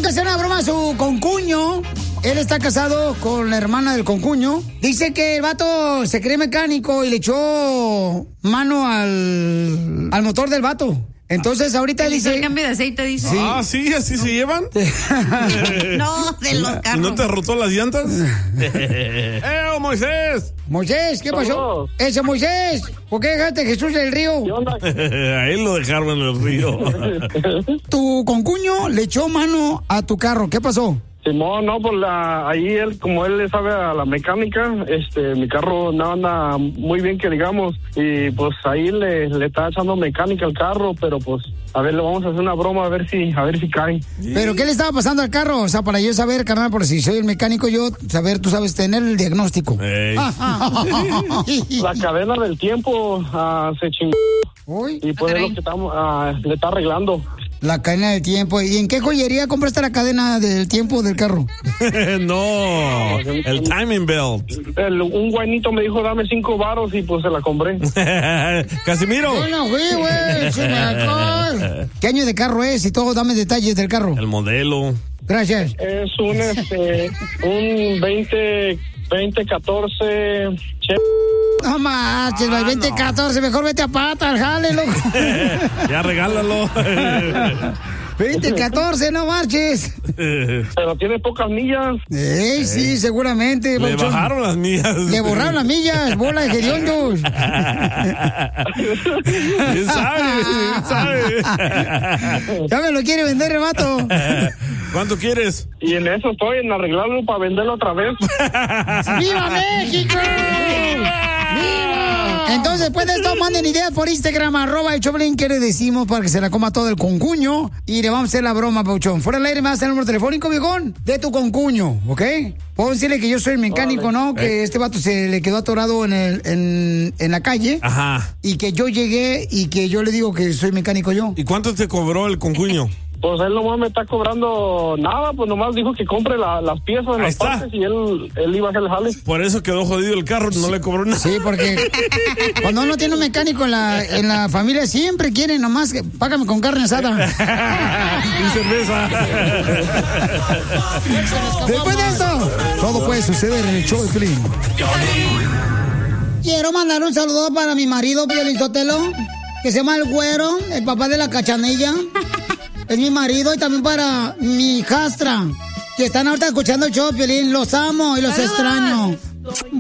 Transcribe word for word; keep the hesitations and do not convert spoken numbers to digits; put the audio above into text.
tuvieron que hacer una broma a su concuño. Él está casado con la hermana del concuño. Dice que el vato se cree mecánico y le echó mano al, al motor del vato. Entonces ahorita el dice... El cambio de aceite, dice. Sí. Ah, sí, así se llevan. No, de los carros. ¿No te rotó las llantas? ¡Eh, Moisés! Moisés, ¿qué pasó? Ese Moisés, ¿por qué dejaste a Jesús del río? ¿Qué onda? A él lo dejaron en el río. Tu concuño le echó mano a tu carro, ¿qué pasó? Simón, no, pues la, ahí él, como él le sabe a la mecánica, este, mi carro no anda muy bien que digamos, y pues ahí le, le está echando mecánica al carro, pero pues, a ver, le vamos a hacer una broma a ver si, a ver si cae. ¿Pero qué le estaba pasando al carro? O sea, para yo saber, carnal, por si soy el mecánico, yo saber, tú sabes, tener el diagnóstico. La cadena del tiempo uh, se chingó. Uy. Y pues es lo que estamos, uh, le está arreglando. La cadena del tiempo. ¿Y en qué joyería compraste la cadena del tiempo del carro? No, el timing belt. El, un guainito me dijo, dame cinco varos y pues se la compré. Casimiro. No, no fui, güey. Se me acabó. ¿Qué año de carro es? Y todo, dame detalles del carro. El modelo. Gracias. Es un, este, un veinte, veinte catorce... No manches, ah, el veinte catorce, no. Mejor vete a pata, al jale, loco. Ya regálalo. veinte catorce, no marches. Pero tiene pocas millas. Eh, sí, seguramente. Le Bauchón. bajaron las millas. Le borraron las millas, bola de hediondos. ¿Quién sabe? ¿Quién sabe? Ya me lo quiere vender el vato. ¿Cuánto quieres? Y en eso estoy, en arreglarlo para venderlo otra vez. ¡Viva México! ¡Viva! Entonces, después de esto, manden ideas por Instagram, arroba el Choplin, que le decimos para que se la coma todo el concuño. Y le vamos a hacer la broma, Pauchón. Fuera del aire me vas a hacer el número telefónico, viejón, de tu concuño, ¿ok? Puedo decirle que yo soy el mecánico, vale. ¿No? Que eh. este vato se le quedó atorado en, el, en, en la calle. Ajá. Y que yo llegué y que yo le digo que soy mecánico yo. ¿Y cuánto te cobró el concuño? Pues él nomás me está cobrando nada, pues nomás dijo que compre la, las piezas, las partes y él, él iba a hacer el jale. Por eso quedó jodido el carro, no le cobró nada. Sí, porque cuando uno tiene un mecánico en la, en la familia siempre quiere nomás que págame con carne asada. Y cerveza. Después de esto, todo puede suceder en el show de Piolín. Quiero mandar un saludo para mi marido, Piolín Sotelo, que se llama El Güero, el papá de la Cachanilla. Es mi marido, y también para mi hijastra, que están ahorita escuchando el show, Piolín. Los amo y los extraño.